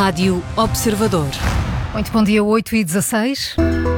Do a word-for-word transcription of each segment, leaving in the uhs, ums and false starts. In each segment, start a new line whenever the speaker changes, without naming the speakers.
Rádio Observador.
Muito bom dia, oito e dezasseis.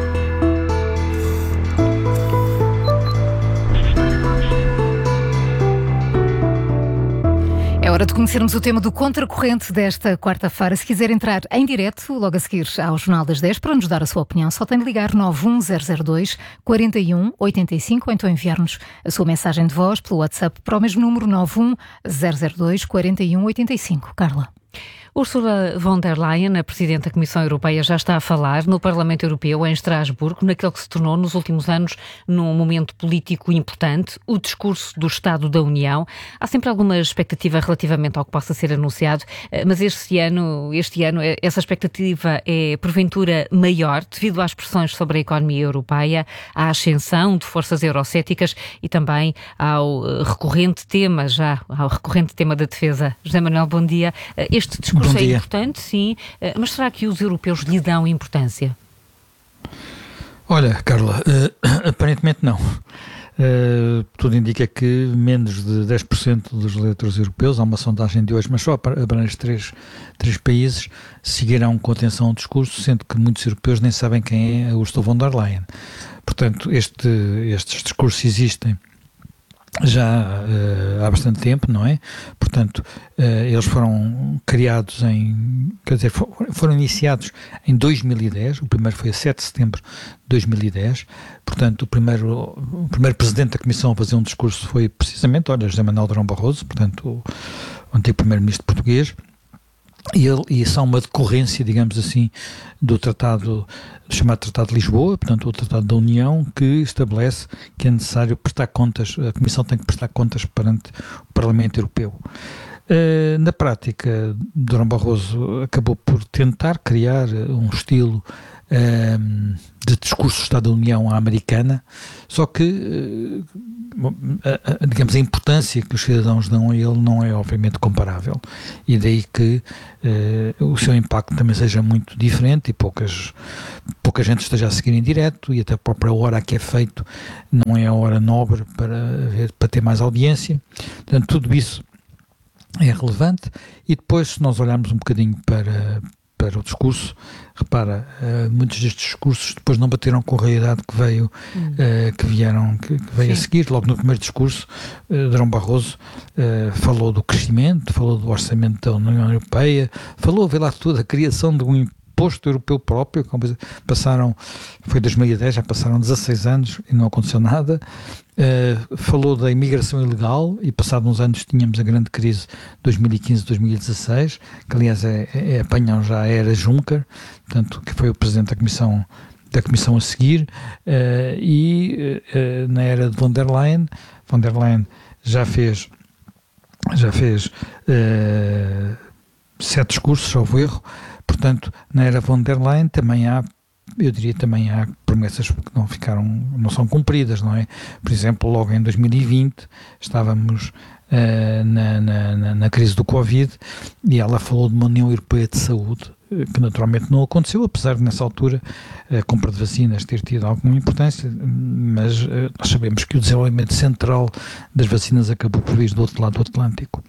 É hora de conhecermos o tema do Contracorrente desta quarta-feira. Se quiser entrar em direto, logo a seguir ao Jornal das dez, para nos dar a sua opinião, só tem de ligar nove um zero zero dois, quatro um oito cinco ou então enviar-nos a sua mensagem de voz pelo WhatsApp para o mesmo número nove um zero zero dois, quatro um oito cinco. Carla.
Ursula von der Leyen, a Presidente da Comissão Europeia, já está a falar no Parlamento Europeu, em Estrasburgo, naquele que se tornou nos últimos anos num momento político importante, o discurso do Estado da União. Há sempre alguma expectativa relativamente ao que possa ser anunciado, mas este ano, este ano essa expectativa é porventura maior devido às pressões sobre a economia europeia, à ascensão de forças eurocéticas e também ao recorrente tema, já ao recorrente tema da defesa. José Manuel, bom dia. Este discurso é importante, sim, mas será que os europeus lhe dão importância?
Olha, Carla, uh, aparentemente não. Uh, tudo indica que menos de dez por cento dos eleitores europeus, há uma sondagem de hoje, mas só abrange três, três países, seguirão com atenção o discurso, sendo que muitos europeus nem sabem quem é a Ursula von der Leyen. Portanto, este, estes discursos existem já uh, há bastante tempo, não é? Portanto, uh, eles foram criados em, quer dizer, for, foram iniciados em dois mil e dez, o primeiro foi a sete de setembro de dois mil e dez, portanto, o primeiro, o primeiro presidente da Comissão a fazer um discurso foi precisamente, olha, José Manuel Durão Barroso, portanto, o, o antigo primeiro-ministro português. E, ele, e são uma decorrência, digamos assim, do tratado, do chamado Tratado de Lisboa, portanto o Tratado da União, que estabelece que é necessário prestar contas, a Comissão tem que prestar contas perante o Parlamento Europeu. Uh, na prática, Durão Barroso acabou por tentar criar um estilo uh, de discurso do Estado da União à americana, só que uh, A, a, digamos, a importância que os cidadãos dão a ele não é obviamente comparável, e daí que uh, o seu impacto também seja muito diferente e poucas, pouca gente esteja a seguir em direto, e até a própria hora que é feito não é a hora nobre para, para ter mais audiência. Portanto, tudo isso é relevante. E depois, se nós olharmos um bocadinho para para o discurso, repara, uh, muitos destes discursos depois não bateram com a realidade que veio, hum. uh, que vieram, que, que veio a seguir. Logo no primeiro discurso, uh, Durão Barroso uh, falou do crescimento, falou do orçamento da União Europeia, falou, vê lá tudo, a criação de um imposto europeu próprio. Passaram, foi dois mil e dez, já passaram dezasseis anos e não aconteceu nada. Uh, falou da imigração ilegal, e passados uns anos tínhamos a grande crise de dois mil e quinze, dois mil e dezasseis, que aliás é, é, apanham já a era Juncker, portanto, que foi o presidente da Comissão, da Comissão a seguir, uh, e uh, na era de von der Leyen, von der Leyen já fez, já fez uh, sete discursos, salvo erro. Portanto, na era von der Leyen também há, eu diria, também há promessas que não ficaram, não são cumpridas, não é? Por exemplo, logo em dois mil e vinte estávamos uh, na, na, na crise do Covid, e ela falou de uma União Europeia de Saúde, que naturalmente não aconteceu, apesar de nessa altura a compra de vacinas ter tido alguma importância, mas uh, nós sabemos que o desenvolvimento central das vacinas acabou por vir do outro lado do Atlântico.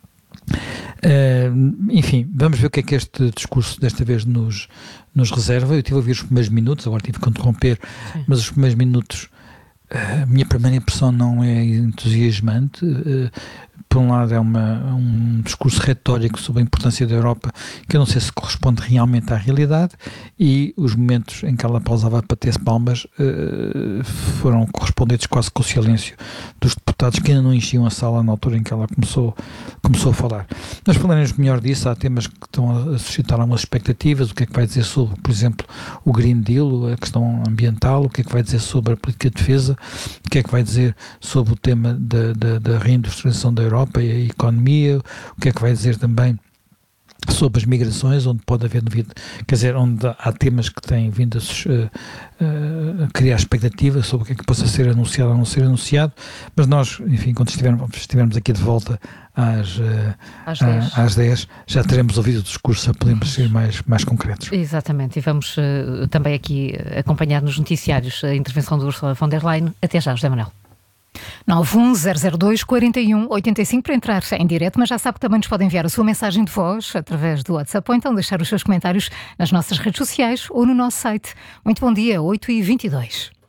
Uh, enfim, vamos ver o que é que este discurso desta vez nos, nos reserva. Eu estive a ouvir os primeiros minutos, agora tive que interromper, Sim. mas os primeiros minutos, uh, a minha primeira impressão não é entusiasmante. Uh, por um lado é uma, um discurso retórico sobre a importância da Europa, que eu não sei se corresponde realmente à realidade, e os momentos em que ela pausava para ter palmas uh, foram correspondentes quase com o silêncio dos deputados, que ainda não enchiam a sala na altura em que ela começou, começou a falar. Nós falaremos melhor disso, há temas que estão a suscitar algumas expectativas, o que é que vai dizer sobre, por exemplo, o Green Deal, a questão ambiental, o que é que vai dizer sobre a política de defesa, o que é que vai dizer sobre o tema da, da, da reindustrialização da Europa e a economia, o que é que vai dizer também sobre as migrações, onde pode haver novidade, quer dizer, onde há temas que têm vindo a, a, a criar expectativa sobre o que é que possa ser anunciado ou não ser anunciado, mas nós, enfim, quando estivermos, estivermos aqui de volta às, às, dez. às dez, já teremos ouvido o discurso, já podemos ser mais, mais concretos.
Exatamente, e vamos uh, também aqui acompanhar nos noticiários a intervenção de Ursula von der Leyen. Até já, José Manuel.
nove um zero zero dois, quatro um oito cinco para entrar em direto, mas já sabe que também nos pode enviar a sua mensagem de voz através do WhatsApp ou então deixar os seus comentários nas nossas redes sociais ou no nosso site. Muito bom dia, oito e vinte e dois.